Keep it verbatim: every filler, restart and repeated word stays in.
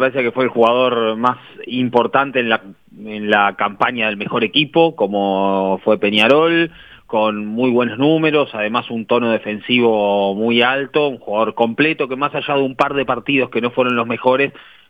parece que fue el jugador más importante en la, en la campaña del mejor equipo, como fue Peñarol, con muy buenos números, además un tono defensivo muy alto, un jugador completo que más allá de un par de partidos que no fueron los mejores,